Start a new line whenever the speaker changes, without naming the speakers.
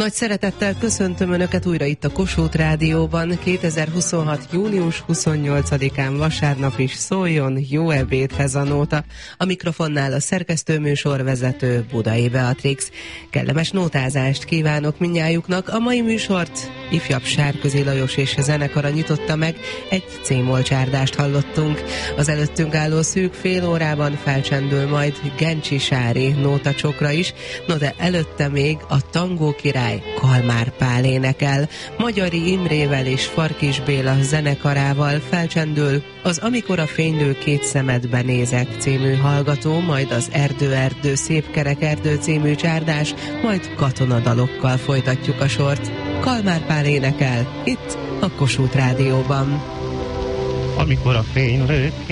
Nagy szeretettel köszöntöm Önöket újra itt a Kossuth Rádióban. 2026. június 28-án vasárnap is szóljon, jó ebédhez a nóta. A mikrofonnál a szerkesztőműsorvezető Budai Beatrix. Kellemes nótázást kívánok mindnyájuknak. A mai műsort ifjabb Sárközi Lajos és zenekara nyitotta meg, egy C-moll csárdást hallottunk. Az előttünk álló szűk fél órában felcsendül majd Gencsi Sári nótacsokra is, no de előtte még a tangó király Kalmár Pál énekel. Magyari Imrével és Farkis Béla zenekarával felcsendül az Amikor a fénylő két szemedbe nézek című hallgató, majd az Erdő szép kerek erdő című csárdás, majd katonadalokkal folytatjuk a sort. Kalmár Pál énekel itt a Kossuth Rádióban.
Amikor a fénylő